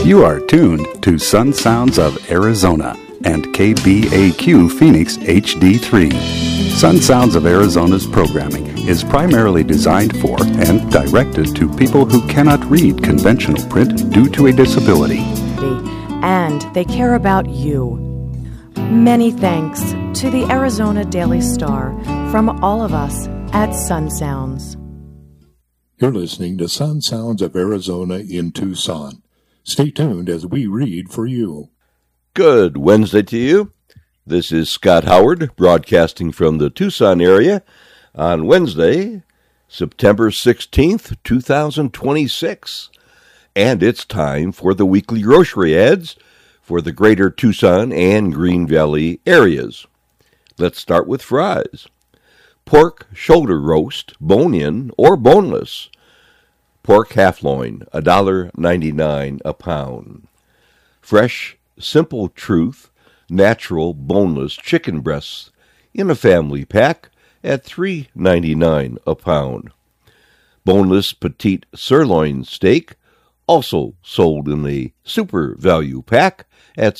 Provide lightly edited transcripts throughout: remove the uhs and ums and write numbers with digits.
You are tuned to Sun Sounds of Arizona and KBAQ Phoenix HD3. Sun Sounds of Arizona's programming is primarily designed for and directed to people who cannot read conventional print due to a disability. And they care about you. Many thanks to the Arizona Daily Star from all of us at Sun Sounds. You're listening to Sun Sounds of Arizona in Tucson. Stay tuned as we read for you. Good Wednesday to you. This is Scott Howard, broadcasting from the Tucson area on Wednesday, September 16th, 2026. And it's time for the weekly grocery ads for the greater Tucson and Green Valley areas. Let's start with fries. Pork shoulder roast, bone-in or boneless. Pork half loin, $1.99 a pound. Fresh, Simple Truth, natural boneless chicken breasts in a family pack at $3.99 a pound. Boneless petite sirloin steak, also sold in a super value pack at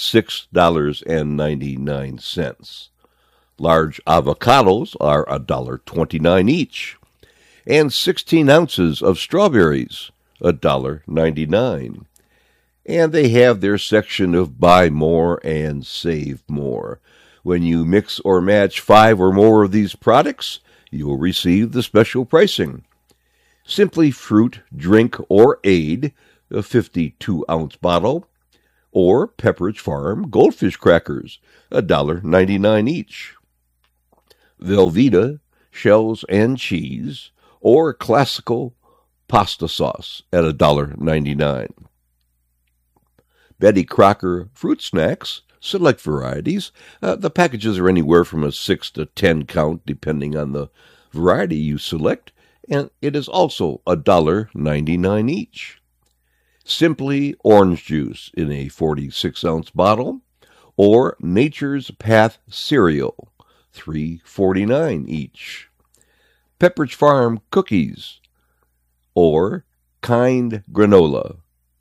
$6.99. Large avocados are $1.29 each. And 16 ounces of strawberries, $1.99. And they have their section of buy more and save more. When you mix or match 5 or more of these products, you will receive the special pricing. Simply Fruit Drink or Aid, a 52-ounce bottle, or Pepperidge Farm Goldfish Crackers, $1.99 each. Velveeta Shells and Cheese, or classical pasta sauce at $1.99. Betty Crocker fruit snacks, select varieties. The packages are anywhere from a 6 to 10 count, depending on the variety you select, and it is also $1.99 each. Simply orange juice in a 46-ounce bottle, or Nature's Path cereal, $3.49 each. Pepperidge Farm cookies, or Kind granola,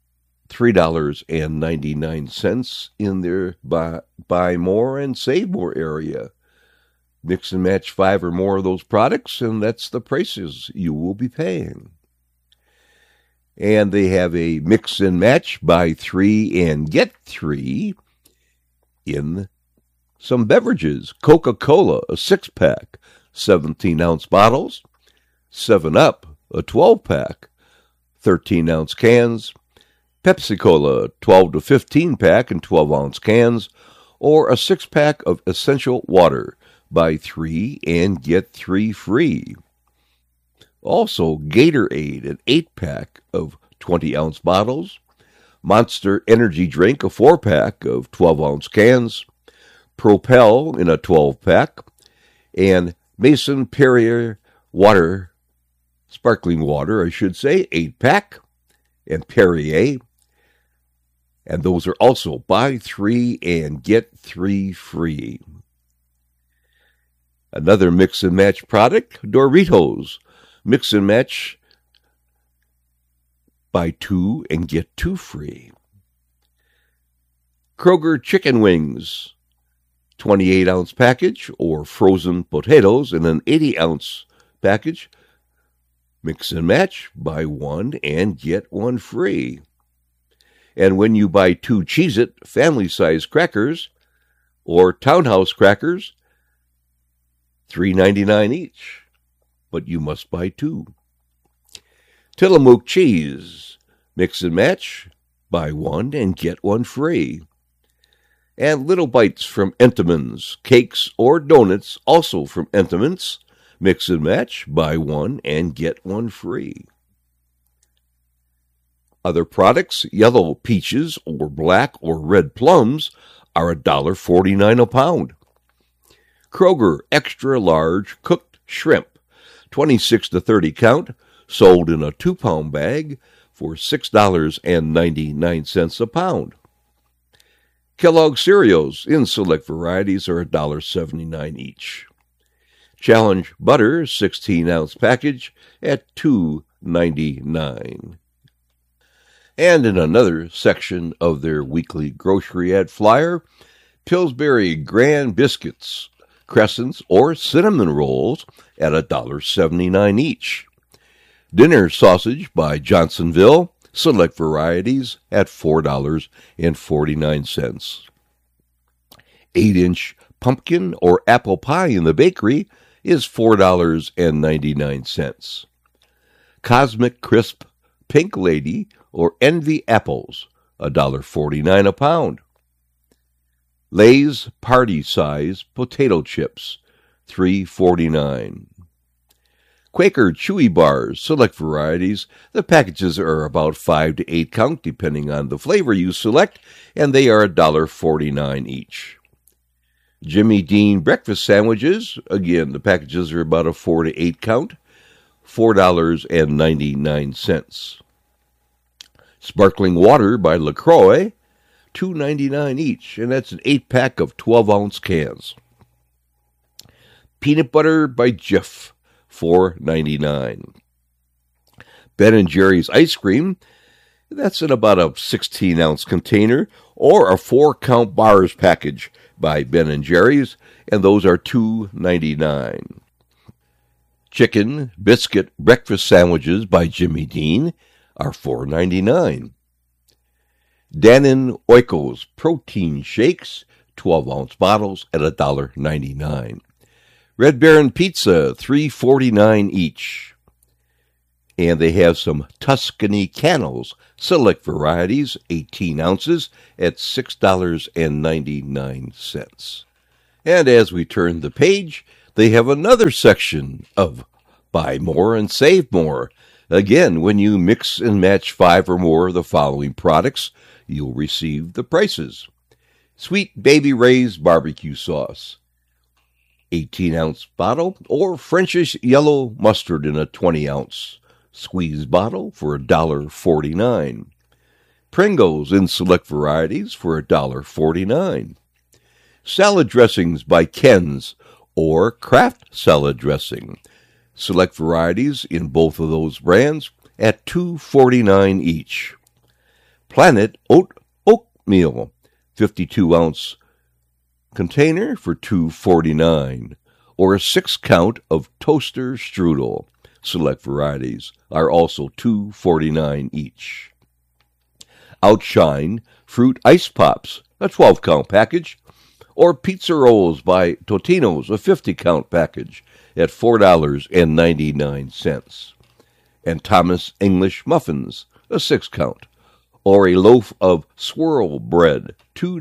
$3.99 in their buy more and save more area. Mix and match 5 or more of those products, and that's the prices you will be paying. And they have a mix and match, buy 3 and get 3 in some beverages. Coca-Cola, a 6-pack, 17-ounce bottles. 7-Up, a 12-pack, 13-ounce cans. Pepsi-Cola, 12 to 15-pack and 12-ounce cans. Or a 6-pack of essential water. Buy 3 and get 3 free. Also, Gatorade, an 8-pack of 20-ounce bottles. Monster Energy Drink, a 4-pack of 12-ounce cans. Propel in a 12-pack. And Mason Perrier sparkling water, 8-pack. And Perrier. And those are also buy 3 and get 3 free. Another mix and match product, Doritos. Mix and match, buy 2 and get 2 free. Kroger chicken wings, 28-ounce package, or frozen potatoes in an 80-ounce package. Mix and match, buy 1 and get 1 free. And when you buy 2 Cheez-It family-size crackers or Townhouse crackers, $3.99 each. But you must buy 2. Tillamook cheese, mix and match, buy 1 and get 1 free. And Little Bites from Entenmann's, cakes or donuts, also from Entenmann's, mix and match, buy 1 and get 1 free. Other products, yellow peaches or black or red plums, are $1.49 a pound. Kroger extra large cooked shrimp, 26 to 30 count, sold in a 2-pound bag for $6.99 a pound. Kellogg cereals in select varieties are $1.79 each. Challenge butter, 16-ounce package at $2.99. And in another section of their weekly grocery ad flyer, Pillsbury Grand Biscuits, crescents, or cinnamon rolls at $1.79 each. Dinner sausage by Johnsonville, select varieties at $4.49. 8-inch pumpkin or apple pie in the bakery is $4.99. Cosmic Crisp Pink Lady or Envy apples, $1.49 a pound. Lay's Party Size Potato Chips, $3.49. Quaker Chewy Bars, select varieties. The packages are about 5 to 8 count, depending on the flavor you select, and they are $1.49 each. Jimmy Dean breakfast sandwiches, again, the packages are about a 4 to 8 count, $4.99. Sparkling water by LaCroix, $2.99 each, and that's an 8-pack of 12-ounce cans. Peanut butter by Jif, $4.99. Ben & Jerry's ice cream, that's in about a 16-ounce container, or a 4-count bars package by Ben & Jerry's, and those are $2.99. Chicken biscuit breakfast sandwiches by Jimmy Dean are $4.99. Dannon Oikos protein shakes, 12-ounce bottles at $1.99. Red Baron pizza, $3.49 each. And they have some Tuscany Cannels, select varieties, 18 ounces at $6.99. And as we turn the page, they have another section of Buy More and Save More. Again, when you mix and match 5 or more of the following products, you'll receive the prices. Sweet Baby Ray's barbecue sauce, 18-ounce bottle, or French's yellow mustard in a 20-ounce squeeze bottle for $1.49. Pringles in select varieties for $1.49. Salad dressings by Ken's or Kraft salad dressing. Select varieties in both of those brands at $2.49 each. Planet Oatmeal, 52-ounce container for $2.49, or a 6-count of toaster strudel. Select varieties are also $2.49 each. Outshine Fruit Ice Pops, a 12-count package, or Pizza Rolls by Totino's, a 50-count package at $4.99. And Thomas English Muffins, a 6-count, or a loaf of swirl bread,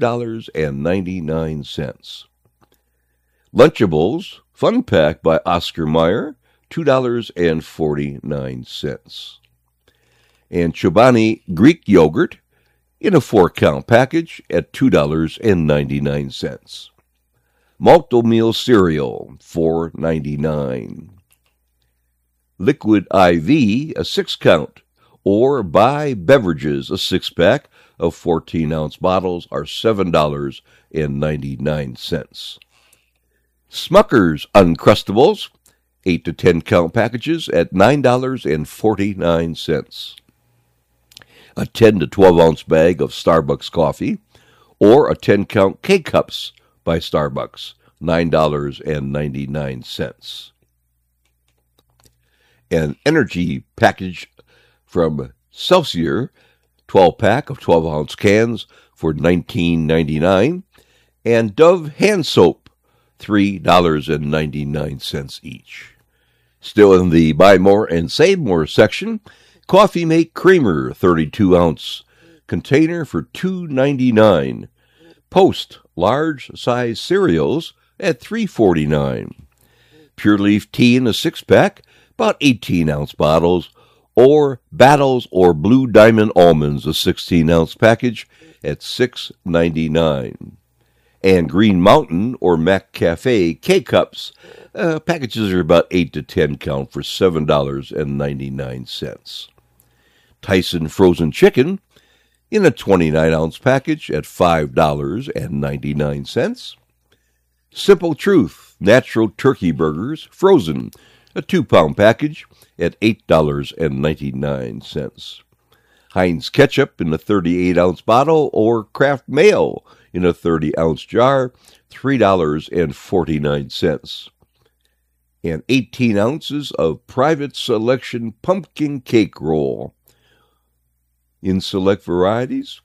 $2.99. Lunchables Fun Pack by Oscar Mayer, $2.49. And Chobani Greek Yogurt in a 4-count package at $2.99. Malt-O-Meal cereal, $4.99. Liquid IV, a 6-count, or Buy Beverages, a 6-pack of 14-ounce bottles are $7.99. Smucker's Uncrustables, 8 to 10-count packages at $9.49. A 10 to 12-ounce bag of Starbucks coffee, or a 10-count K-Cups by Starbucks, $9.99. An energy package from Celsius, 12-pack of 12-ounce cans for $19.99, and Dove hand soap, $3.99 each. Still in the Buy More and Save More section, Coffee Mate Creamer, 32-ounce container for $2.99. Post large size cereals at $3.49. Pure Leaf tea in a 6-pack, about 18-ounce bottles, or Battles or Blue Diamond Almonds, a 16-ounce package at $6.99. And Green Mountain or Mac Cafe K-Cups, packages are about 8 to 10 count for $7.99. Tyson Frozen Chicken in a 29-ounce package at $5.99. Simple Truth Natural Turkey Burgers Frozen, a 2-pound package at $8.99. Heinz ketchup in a 38-ounce bottle or Kraft mayo in a 30-ounce jar, $3.49. And 18 ounces of Private Selection pumpkin cake roll. In select varieties,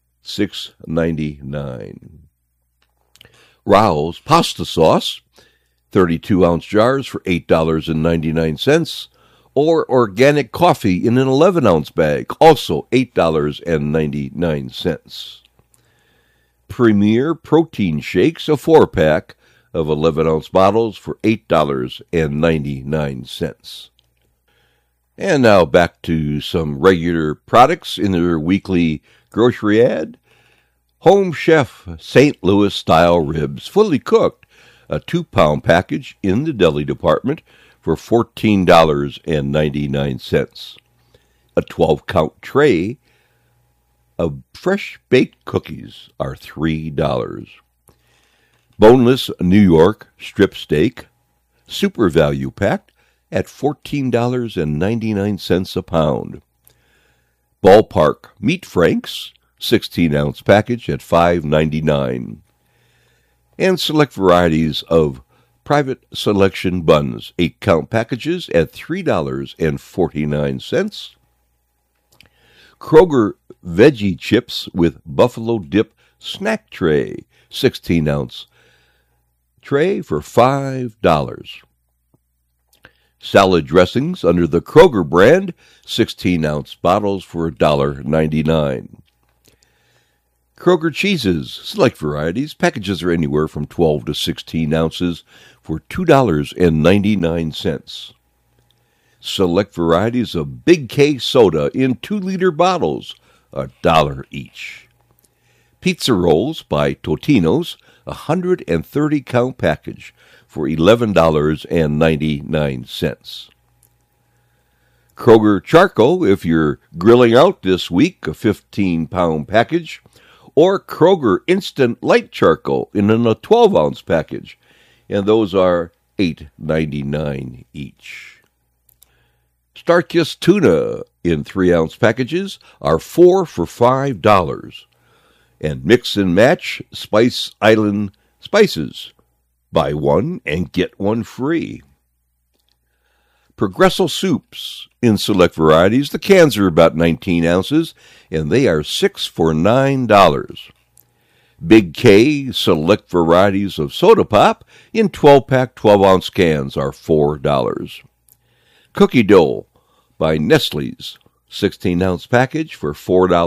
$6.99. Rao's pasta sauce, 32-ounce jars for $8.99, or organic coffee in an 11-ounce bag, also $8.99. Premier protein shakes, a 4-pack of 11-ounce bottles for $8.99. And now back to some regular products in their weekly grocery ad. Home Chef St. Louis-style ribs, fully cooked, a 2-pound package in the deli department for $14.99. A 12-count tray of fresh baked cookies are $3. Boneless New York strip steak, super value packed, at $14.99 a pound. Ballpark Meat Franks, 16-ounce package at $5.99. And select varieties of Private Selection buns, 8-count packages at $3.49. Kroger Veggie Chips with Buffalo Dip snack tray, 16-ounce tray for $5. Salad dressings under the Kroger brand, 16-ounce bottles for $1.99. Kroger cheeses, select varieties. Packages are anywhere from 12 to 16 ounces for $2.99. Select varieties of Big K soda in 2-liter bottles, $1 each. Pizza rolls by Totino's, a 130-count package for $11.99. Kroger charcoal, if you're grilling out this week, a 15-pound package, or Kroger Instant Light Charcoal in a 12-ounce package, and those are $8.99 each. Starkist tuna in 3-ounce packages are 4 for $5, and Mix and Match Spice Island spices, buy one and get one free. Progresso soups in select varieties. The cans are about 19 ounces, and they are 6 for $9. Big K select varieties of soda pop in 12-pack 12-ounce cans are $4. Cookie dough by Nestle's, 16-ounce package for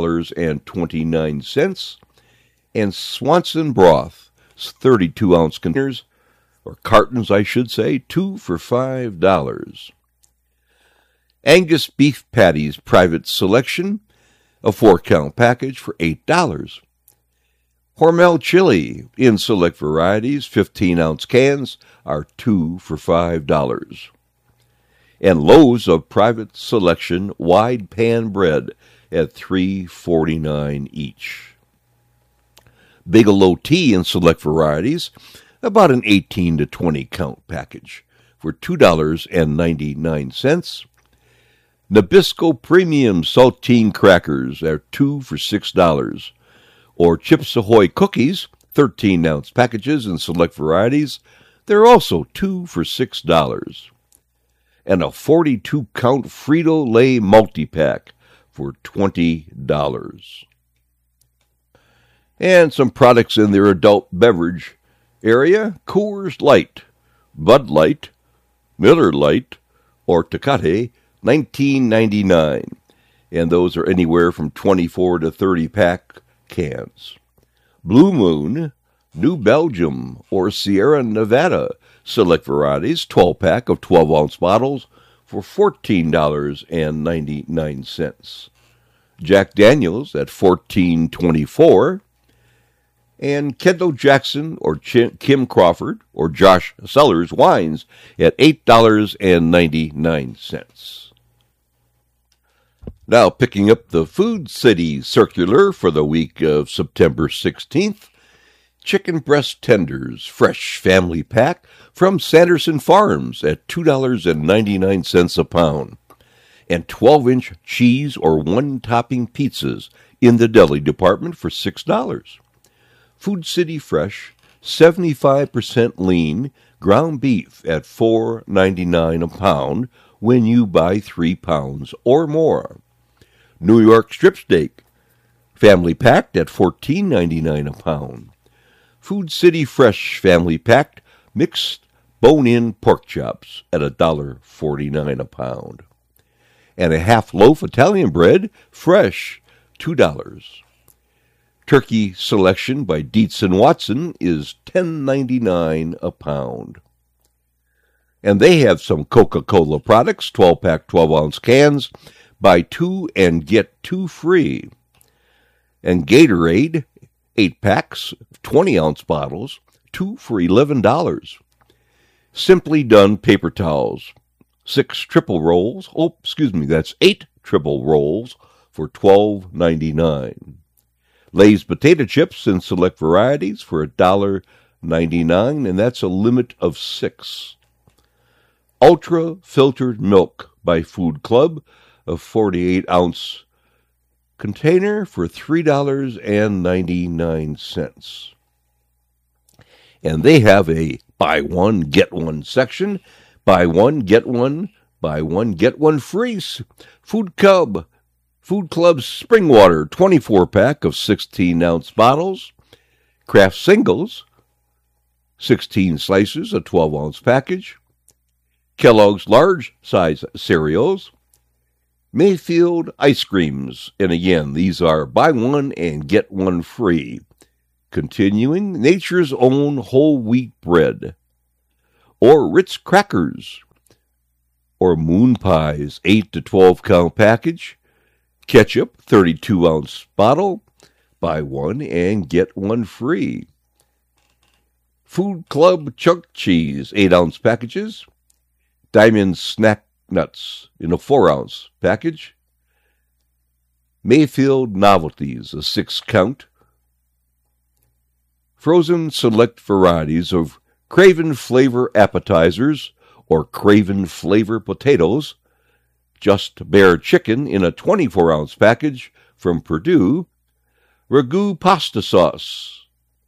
$4.29. And Swanson broth, 32-ounce containers, or cartons, I should say, 2 for $5. Angus beef patties private selection, a 4-count package for $8. Hormel chili in select varieties, 15-ounce cans, are 2 for $5. And loaves of private selection wide pan bread at $3.49 each. Bigelow tea in select varieties, about an 18 to 20 count package for $2.99. Nabisco Premium Saltine Crackers are 2 for $6. Or Chips Ahoy Cookies, 13-ounce packages in select varieties, they're also 2 for $6. And a 42-count Frito-Lay multi-pack for $20. And some products in their adult beverage area: Coors Light, Bud Light, Miller Lite, or Tecate, $19.99. And those are anywhere from 24 to 30-pack cans. Blue Moon, New Belgium, or Sierra Nevada, select varieties, 12-pack of 12-ounce bottles for $14.99. Jack Daniels at $14.24. And Kendall Jackson or Kim Crawford or Josh Sellers wines at $8.99. Now picking up the Food City circular for the week of September 16th, chicken breast tenders, fresh family pack from Sanderson Farms at $2.99 a pound. and 12-inch cheese or one-topping pizzas in the deli department for $6. Food City Fresh 75% lean ground beef at $4.99 a pound when you buy 3 pounds or more. New York strip steak, family packed at $14.99 a pound. Food City Fresh family packed mixed bone-in pork chops at $1.49 a pound. And a half loaf Italian bread, fresh, $2. Turkey selection by Dietz & Watson is $10.99 a pound. And they have some Coca-Cola products, 12-pack, 12-ounce cans, buy 2 and get 2 free. And Gatorade, 8 packs, 20-ounce bottles, 2 for $11. Simply Done paper towels, 6 triple rolls, that's 8 triple rolls for $12.99. Lay's potato chips in select varieties for $1.99, and that's a limit of 6. Ultra filtered milk by Food Club, a 48-ounce container for $3.99. And they have a buy one, get one section. Buy one, get one free. Food Club's Spring Water 24-pack of 16-ounce bottles. Kraft Singles, 16 slices, a 12-ounce package. Kellogg's large size cereals. Mayfield ice creams, and again, these are buy one and get one free. Continuing, Nature's Own whole wheat bread. Or Ritz crackers. Or Moon Pies 8 to 12 count package. Ketchup, 32-ounce bottle, buy one and get one free. Food Club chunk cheese, 8-ounce packages. Diamond snack nuts in a 4-ounce package. Mayfield novelties, a 6-count. Frozen select varieties of Craven flavor appetizers or Craven flavor potatoes. Just Bare chicken in a 24-ounce package from Purdue. Ragu pasta sauce.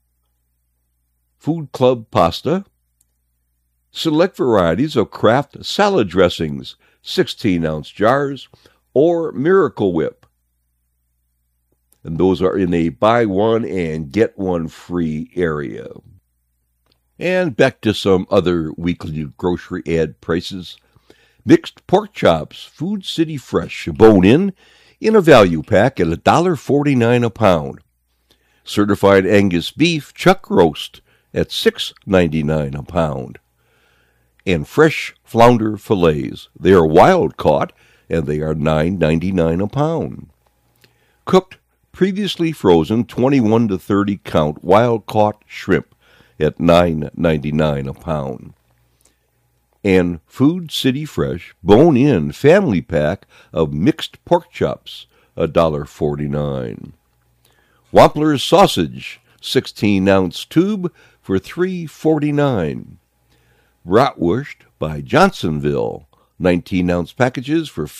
Food Club pasta. Select varieties of Kraft salad dressings, 16-ounce jars, or Miracle Whip. And those are in a buy one and get one free area. And back to some other weekly grocery ad prices. Mixed pork chops, Food City Fresh, bone-in a value pack at $1.49 a pound. Certified Angus beef chuck roast at $6.99 a pound. And fresh flounder fillets. They are wild caught, and they are $9.99 a pound. Cooked, previously frozen 21 to 30 count wild caught shrimp at $9.99 a pound. And Food City Fresh bone-in family pack of mixed pork chops, $1.49. Wampler's sausage, 16-ounce tube for $3.49. Bratwurst by Johnsonville, 19-ounce packages for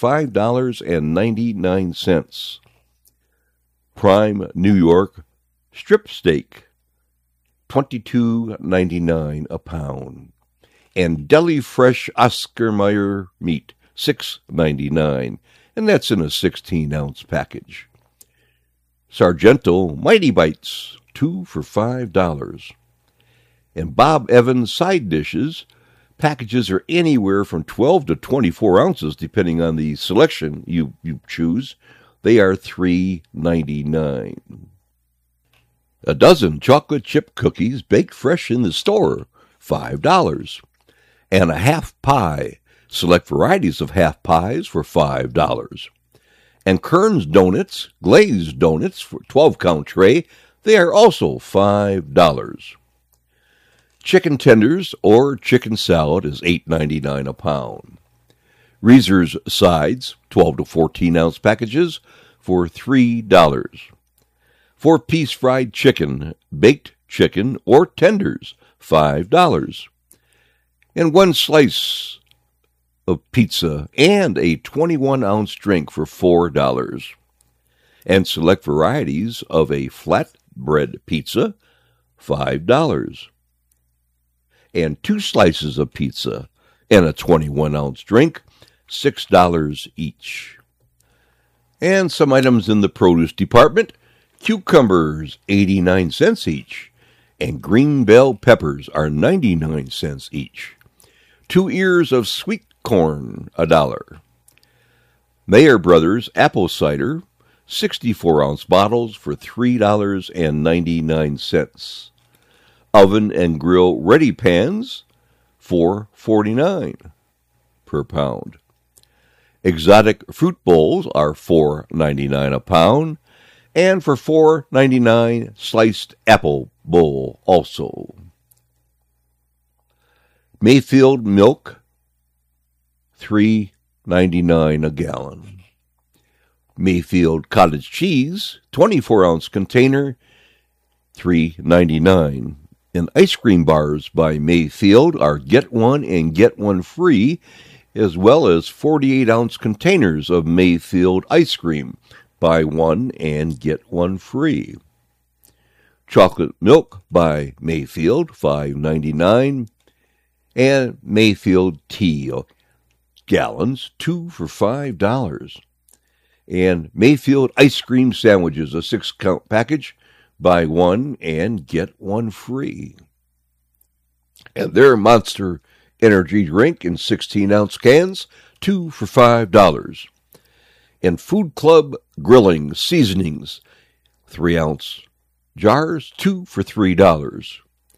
$5.99. Prime New York strip steak, $22.99 a pound. And Deli Fresh Oscar Mayer meat, $6.99, and that's in a 16-ounce package. Sargento Mighty Bites, 2 for $5. And Bob Evans side dishes, packages are anywhere from 12 to 24 ounces, depending on the selection you choose. They are $3.99. A dozen chocolate chip cookies baked fresh in the store, $5. And a half pie, select varieties of half pies for $5. And Kern's Donuts, glazed donuts for 12-count tray, they are also $5. Chicken tenders or chicken salad is $8.99 a pound. Reese's sides, 12 to 14-ounce packages for $3. 4-piece fried chicken, baked chicken, or tenders, $5. And one slice of pizza and a 21-ounce drink for $4. And select varieties of a flatbread pizza, $5. And 2 slices of pizza and a 21-ounce drink, $6 each. And some items in the produce department: cucumbers, 89 cents each, and green bell peppers are 99 cents each. 2 ears of sweet corn, $1. Mayer Brothers apple cider, 64-ounce bottles for $3.99. Oven and grill ready pans, $4.49 per pound. Exotic fruit bowls are $4.99 a pound, and for $4.99 sliced apple bowl also. Mayfield milk, $3.99 a gallon. Mayfield cottage cheese, 24-ounce container, $3.99. And ice cream bars by Mayfield are get one and get one free, as well as 48-ounce containers of Mayfield ice cream. Buy one and get one free. Chocolate milk by Mayfield, $5.99. And Mayfield tea, gallons, 2 for $5. And Mayfield ice cream sandwiches, a 6-count package. Buy one and get one free. And their Monster energy drink in 16-ounce cans, 2 for $5. And Food Club grilling seasonings, 3-ounce jars, 2 for $3.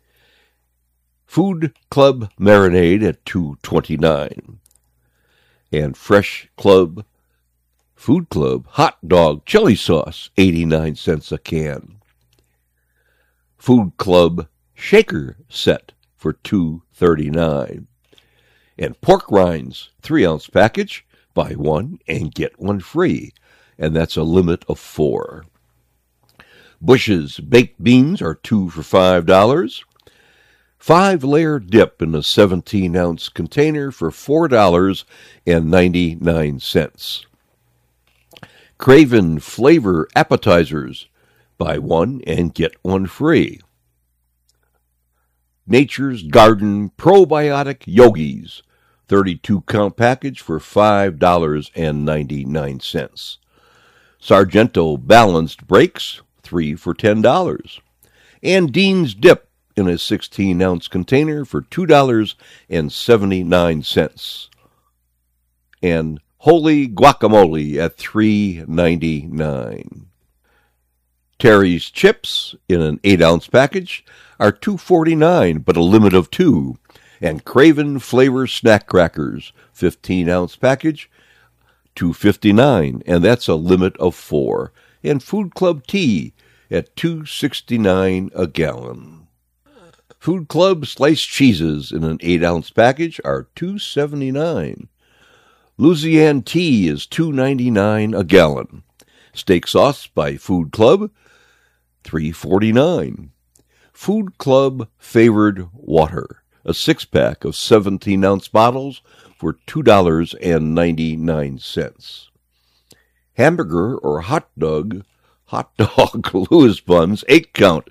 Food Club marinade at $2.29. And Fresh Club Food Club hot dog chili sauce, 89 cents a can. Food Club shaker set for $2.39. And pork rinds, 3-ounce package, buy one and get one free, and that's a limit of 4. Bush's baked beans are 2 for $5. 5-layer dip in a 17-ounce container for $4.99. Craven flavor appetizers, buy one and get one free. Nature's Garden probiotic yogis, 32-count package for $5.99. Sargento balanced breaks, 3 for $10. And Dean's dip in a 16-ounce container for $2.79. And Holy guacamole at $3.99. Terry's chips in an 8-ounce package are $2.49, but a limit of 2. And Craven flavor snack crackers, 15-ounce package, $2.59, and that's a limit of 4. And Food Club tea at $2.69 a gallon. Food Club sliced cheeses in an 8-ounce package are $2.79. Louisiana tea is $2.99 a gallon. Steak sauce by Food Club, $3.49. Food Club favored water, a 6-pack of 17-ounce bottles for $2.99. Hamburger or hot dog Louis buns, 8-count,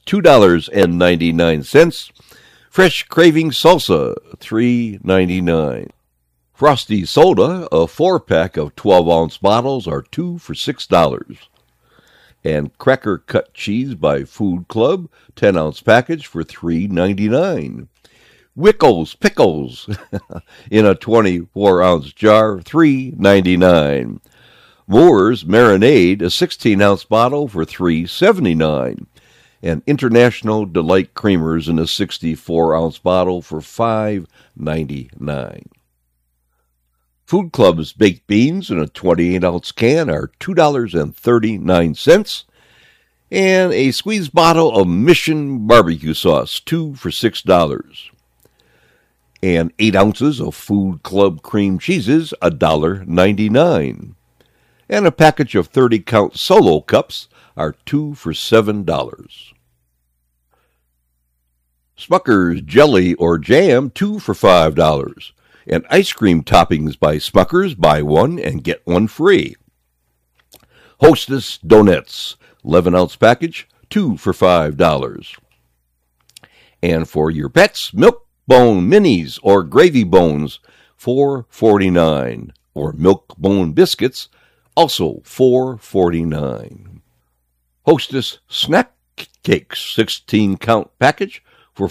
$2.99. Fresh Craving salsa, $3.99. Frosty soda, a 4-pack of 12-ounce bottles, are 2 for $6. And Cracker Cut cheese by Food Club, 10-ounce package for $3.99. Wickles pickles in a 24-ounce jar, $3.99. Moore's marinade, a 16-ounce bottle for $3.79. And International Delight creamers in a 64-ounce bottle for $5.99. Food Club's baked beans in a 28-ounce can are $2.39. And a squeezed bottle of Mission barbecue sauce, 2 for $6. And 8 ounces of Food Club cream cheeses, $1.99. And a package of 30-count Solo cups are 2 for $7. Smucker's jelly or jam, 2 for $5. And ice cream toppings by Smuckers, buy one and get one free. Hostess Donuts, 11-ounce package, 2 for $5. And for your pets, Milk Bone Minis or Gravy Bones, $4.49. Or Milk Bone Biscuits, also $4.49. Hostess Snack Cakes, 16-count package for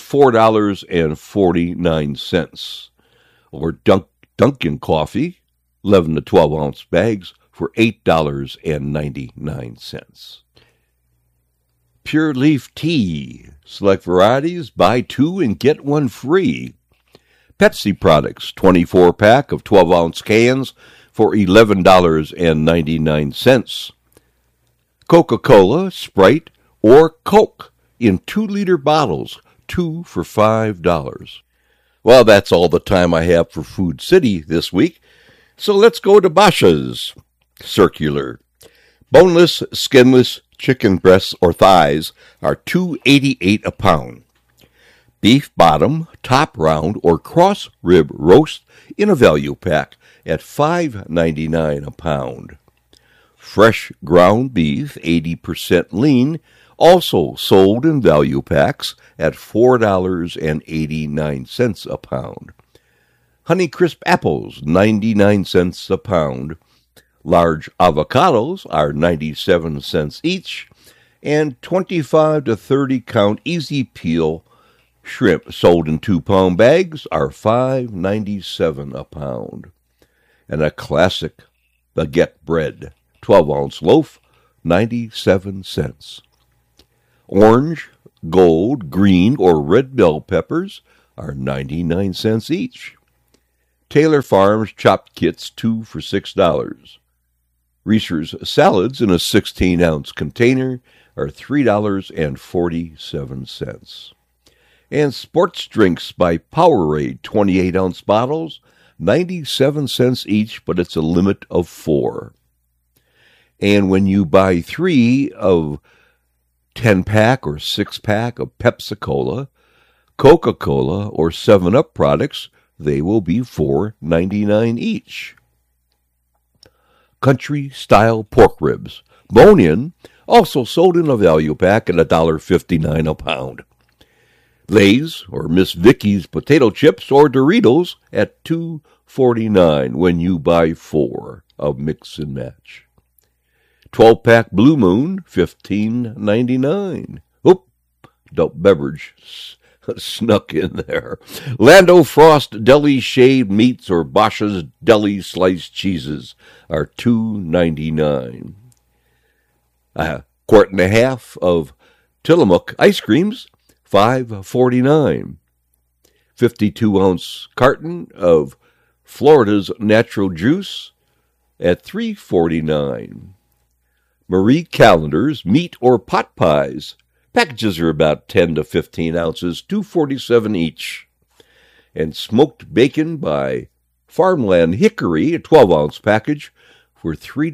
$4.49. Or Dunkin' Coffee, 11 to 12-ounce bags for $8.99. Pure Leaf Tea, select varieties, buy 2 and get 1 free. Pepsi products, 24-pack of 12-ounce cans for $11.99. Coca-Cola, Sprite, or Coke in 2-liter bottles, 2 for $5. Well, that's all the time I have for Food City this week, so let's go to Basha's. Circular. Boneless, skinless chicken breasts or thighs are $2.88 a pound. Beef bottom, top round, or cross rib roast in a value pack at $5.99 a pound. Fresh ground beef, 80% lean, also sold in value packs at $4.89 a pound. Honeycrisp apples, 99 cents a pound. Large avocados are 97 cents each, and 25 to 30 count easy peel shrimp sold in 2-pound bags are $5.97 a pound. And a classic baguette bread, 12-ounce loaf, 97 cents. Orange, gold, green, or red bell peppers are 99 cents each. Taylor Farms chopped kits, 2 for $6. Reese's salads in a 16-ounce container are $3.47. And sports drinks by Powerade, 28-ounce bottles, 97 cents each, but it's a limit of 4. And when you buy 3 of 10-pack or 6-pack of Pepsi-Cola, Coca-Cola, or 7-Up products, they will be $4.99 each. Country-style pork ribs, bone-in, also sold in a value pack at $1.59 a pound. Lay's or Miss Vicky's potato chips or Doritos at $2.49 when you buy 4 of Mix and Match. 12-pack Blue Moon, $15.99. Oop, adult beverage snuck in there. Lando Frost Deli shaved meats or Basha's Deli sliced cheeses are $2.99. A quart and a half of Tillamook ice creams, $5.49. 52-ounce carton of Florida's natural juice at $3.49. Marie Callender's meat or pot pies. Packages are about 10 to 15 ounces, $2.47 each. And smoked bacon by Farmland Hickory, a 12-ounce package for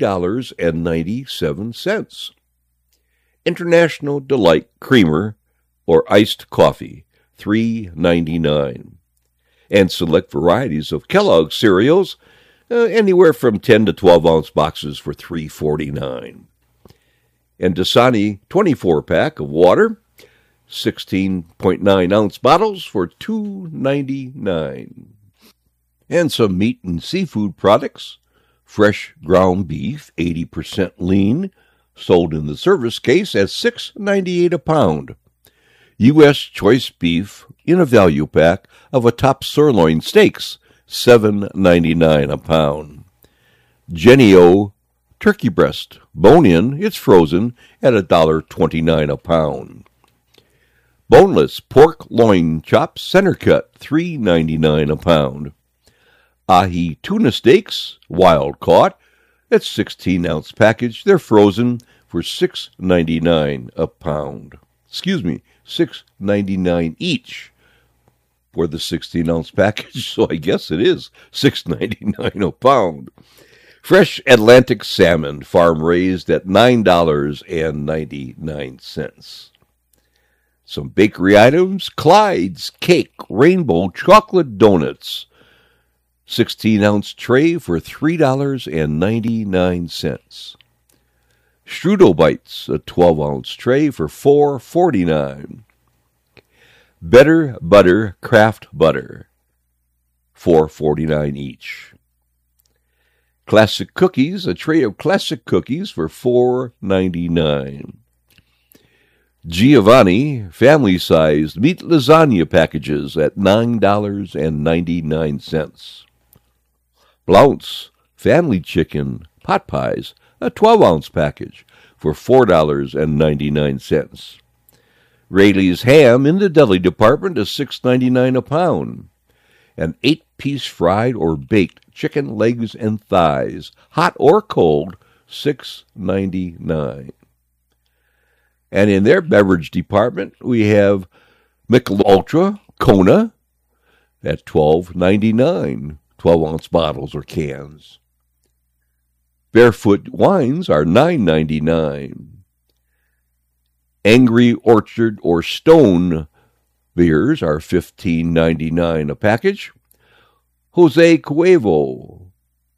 $3.97. International Delight Creamer or iced coffee, $3.99. And select varieties of Kellogg's cereals, anywhere from 10 to 12-ounce boxes for $3.49. And Dasani 24-pack of water, 16.9-ounce bottles for $2.99. And some meat and seafood products, fresh ground beef, 80% lean, sold in the service case at $6.98 a pound. U.S. choice beef in a value pack of a top sirloin steaks, $7.99 a pound. Jennie-O turkey breast, bone-in, it's frozen at $1.29 a pound. Boneless pork loin chops, center cut, $3.99 a pound. Ahi tuna steaks, wild caught, that's 16-ounce package. They're frozen for $6.99 a pound. $6.99 each for the 16-ounce package, so I guess it is $6.99 a pound. Fresh Atlantic salmon, farm-raised at $9.99. Some bakery items, Clyde's Cake Rainbow Chocolate Donuts, 16-ounce tray for $3.99. Strudel Bites, a 12-ounce tray for $4.49. Better Butter Craft Butter, $4.49 each. Classic Cookies, a tray of classic cookies for $4.99. Giovanni family-sized meat lasagna packages at $9.99. Blount's family chicken pot pies, a 12-ounce package for $4.99. Rayleigh's ham in the deli department is $6.99 a pound. An 8-piece fried or baked chicken legs and thighs, hot or cold, $6.99. And in their beverage department, we have Michelob Ultra Kona at $12.99, 12-ounce bottles or cans. Barefoot wines are $9.99. Angry Orchard or Stone beers are $15.99 a package. Jose Cuervo,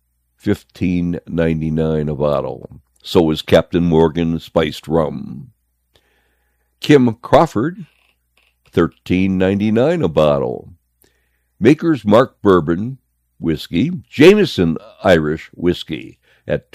$15.99 a bottle. So is Captain Morgan spiced rum. Kim Crawford, $13.99 a bottle. Maker's Mark Bourbon whiskey, Jameson Irish whiskey at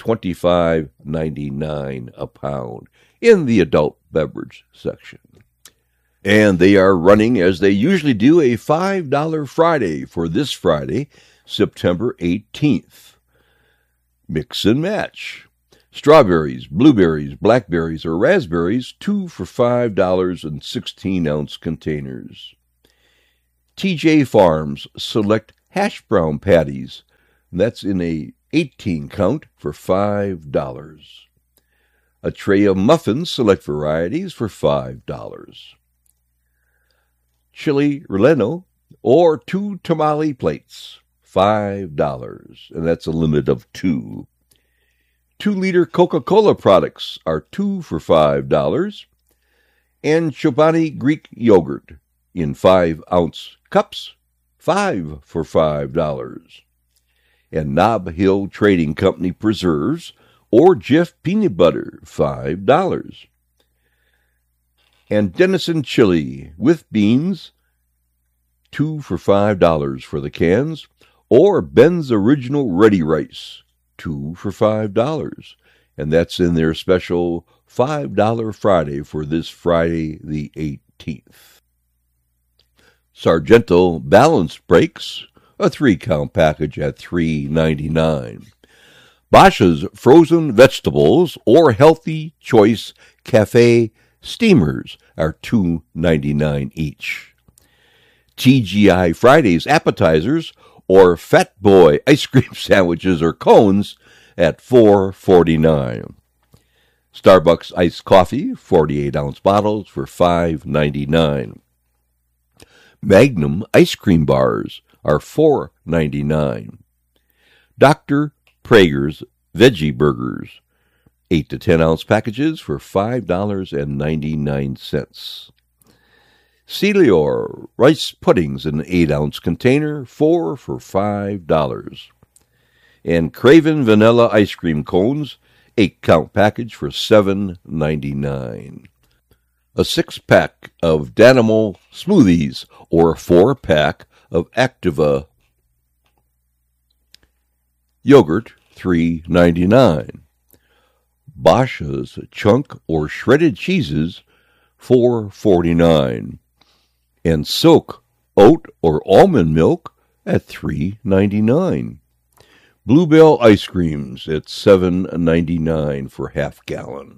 $25.99 a pound in the adult beverage section. And they are running, as they usually do, a $5 Friday for this Friday, September 18th. Mix and match. Strawberries, blueberries, blackberries, or raspberries, 2 for $5 in 16-ounce containers. TJ Farms select hash brown patties. That's in a 18 count for $5. A tray of muffins, select varieties, for $5. Chili relleno or 2 tamale plates, $5, and that's a limit of 2. 2-liter Coca-Cola products are 2 for $5, and Chobani Greek yogurt in 5-ounce cups, 5 for $5. And Nob Hill Trading Company preserves or Jif peanut butter, $5. And Denison chili with beans, 2 for $5 for the cans, or Ben's Original Ready Rice, 2 for $5. And that's in their special $5 Friday for this Friday the 18th. Sargento Balanced Breaks, a 3-count package at $3.99. Basha's Frozen Vegetables or Healthy Choice Cafe Steamers are $2.99 each. TGI Fridays Appetizers or Fat Boy ice cream sandwiches or cones at $4.49. Starbucks iced coffee, 48-ounce bottles for $5.99. Magnum ice cream bars are $4.99. Dr. Prager's veggie burgers, 8 to 10-ounce packages for $5.99. Celior rice puddings in an 8-ounce container, 4 for $5. And Craven vanilla ice cream cones, 8-count package for $7.99. A 6-pack of Danimal smoothies or a 4-pack of Activa yogurt, $3.99. Basha's chunk or shredded cheeses, $4.49. And Silk oat or almond milk at $3.99. Bluebell ice creams at $7.99 for half-gallon.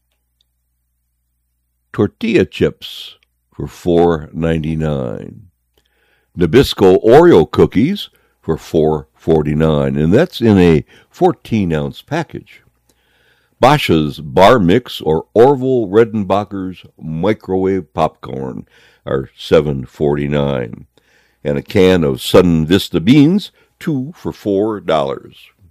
Tortilla chips for $4.99. Nabisco Oreo cookies for $4.49, and that's in a 14-ounce package. Basha's Bar Mix or Orville Redenbacher's microwave popcorn are $7.49, and a can of Sudden Vista beans, 2 for $4.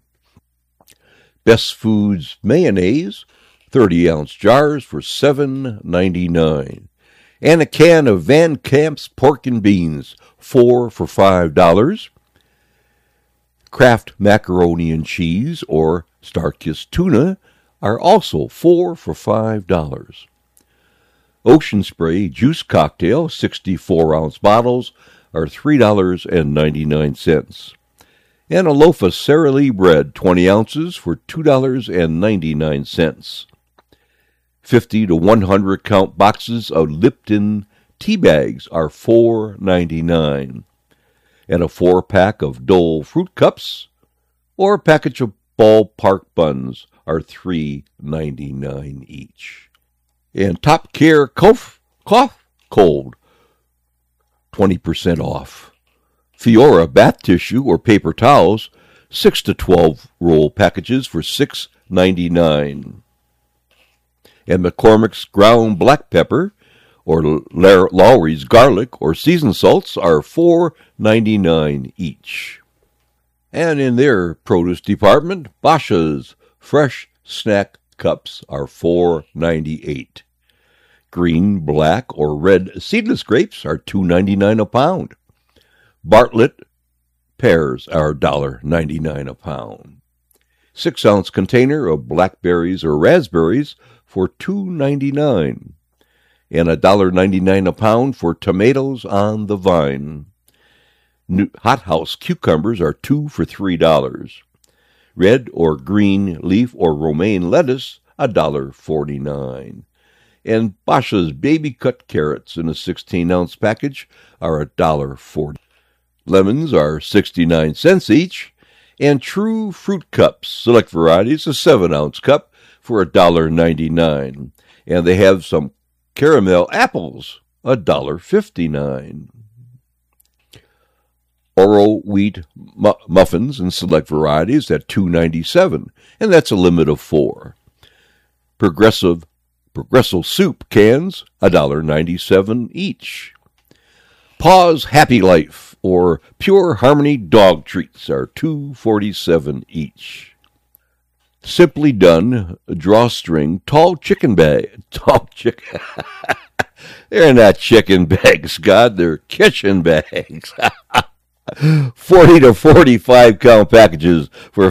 Best Foods mayonnaise, 30-ounce jars for $7.99, and a can of Van Camp's pork and beans, 4 for $5. Kraft macaroni and cheese or Star-Kissed tuna are also 4 for $5. Ocean Spray juice cocktail 64-ounce bottles are $3.99. And a loaf of Sara Lee bread 20 ounces for $2.99. 50 to 100 count boxes of Lipton tea bags are $4.99. And a 4-pack of Dole fruit cups or a package of Ballpark buns are $3.99 each. And Top Care Cough Cold, 20% off. Fiora bath tissue or paper towels, 6 to 12 roll packages for $6.99. And McCormick's ground black pepper or Lawry's garlic or seasoned salts are $4.99 each. And in their produce department, Basha's fresh snack cups are $4.98. Green, black, or red seedless grapes are $2.99 a pound. Bartlett pears are $1.99 a pound. 6-ounce container of blackberries or raspberries for $2.99. And $1.99 a pound for tomatoes on the vine. Hothouse cucumbers are 2 for $3. Red or green leaf or romaine lettuce, $1.49. And Basha's baby cut carrots in a 16-ounce package are $1.40. Lemons are 69 cents each, and True Fruit Cups, select varieties, a 7-ounce cup for $1.99. And they have some caramel apples, $1.59. Oro wheat muffins in select varieties at $2.97, and that's a limit of 4. Progresso soup cans, $1.97 each. Paws Happy Life or Pure Harmony dog treats are $2.47 each. Simply Done drawstring tall chicken bag. They're not chicken bags, God, they're kitchen bags. 40 to 45 count packages for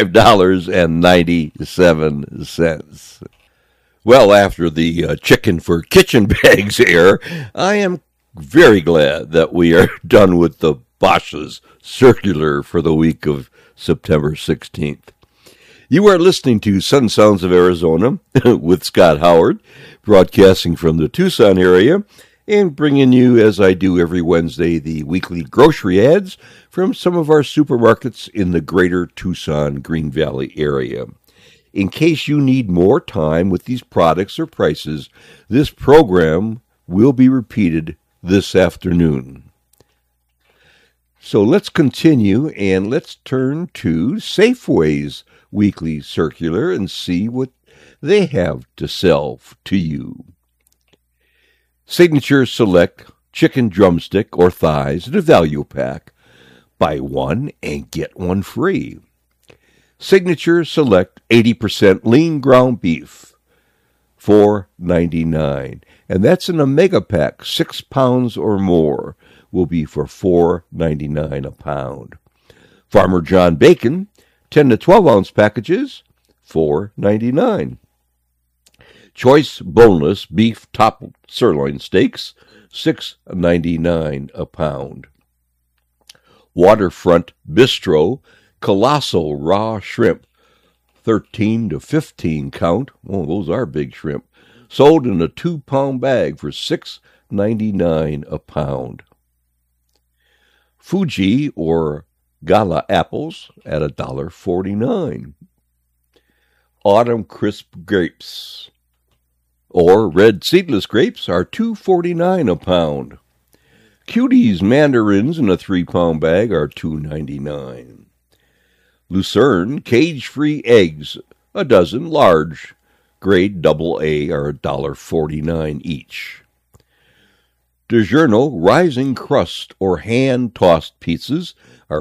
$5.97. Well, after the chicken for kitchen bags air, I am very glad that we are done with the Basha's circular for the week of September 16th. You are listening to Sun Sounds of Arizona with Scott Howard, broadcasting from the Tucson area and bringing you, as I do every Wednesday, the weekly grocery ads from some of our supermarkets in the greater Tucson, Green Valley area. In case you need more time with these products or prices, this program will be repeated this afternoon. So let's continue and let's turn to Safeway's weekly circular and see what they have to sell to you. Signature Select chicken drumstick or thighs in a value pack. Buy one and get one free. Signature Select 80% lean ground beef, $4.99. And that's in a mega pack, 6 pounds or more, will be for $4.99 a pound. Farmer John bacon, 10 to 12 ounce packages, $4.99. Choice boneless beef top sirloin steaks, $6.99 a pound. Waterfront Bistro colossal raw shrimp, 13 to 15 count. Oh, those are big shrimp. Sold in a 2-pound bag for $6.99 a pound. Fuji or Gala apples at $1.49. Autumn crisp grapes or red seedless grapes are $2.49 a pound. Cuties mandarins in a 3-pound bag are $2.99. Lucerne cage-free eggs, a dozen large, grade AA are $1.49 each. DiGiorno rising crust or hand-tossed pizzas are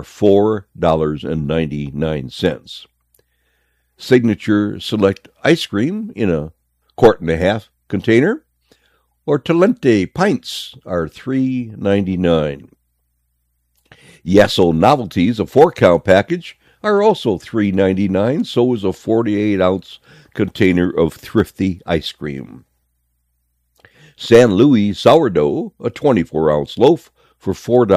$4.99. Signature Select ice cream in a 1.5-quart container or Talente pints are $3.99. Yasso Novelties, a 4-count package, are also $3.99. So is a 48-ounce container of Thrifty ice cream. San Luis Sourdough, a 24-ounce loaf for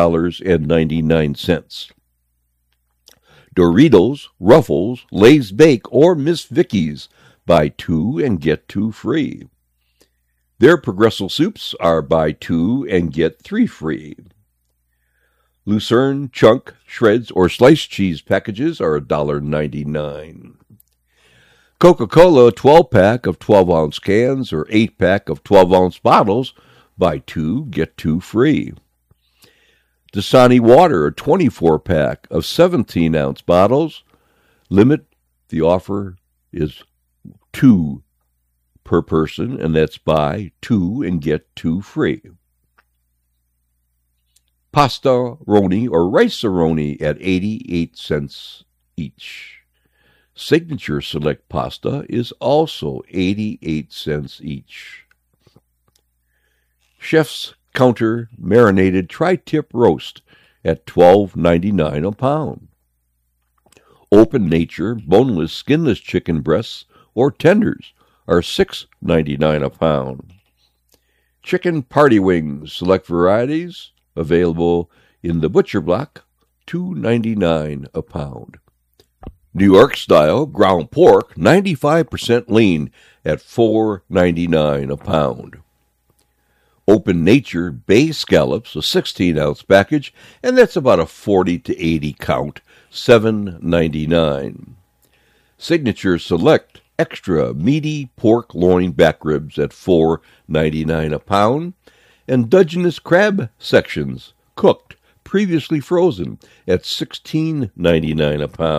$4.99. Doritos, Ruffles, Lay's Bake, or Miss Vicky's, buy 2 and get 2 free. Their Progresso soups are buy 2 and get 3 free. Lucerne, chunk, shreds, or sliced cheese packages are $1.99. Coca-Cola 12-pack of 12-ounce cans or 8-pack of 12-ounce bottles, buy 2, get 2 free. Dasani Water, a 24-pack of 17-ounce bottles. The offer is 2 per person, and that's buy 2 and get 2 free. Pasta-roni or rice-a-roni at 88 cents each. Signature Select Pasta is also 88 cents each. Chef's Counter Marinated Tri-Tip Roast at $12.99 a pound. Open Nature Boneless Skinless Chicken Breasts or Tenders are $6.99 a pound. Chicken Party Wings Select Varieties available in the Butcher Block, $2.99 a pound. New York Style Ground Pork 95% lean at $4.99 a pound. Open Nature Bay Scallops, a 16-ounce package, and that's about a 40 to 80 count, $7.99. Signature Select Extra Meaty Pork Loin Back Ribs at $4.99 a pound, and Dungeness Crab Sections, cooked, previously frozen, at $16.99 a pound.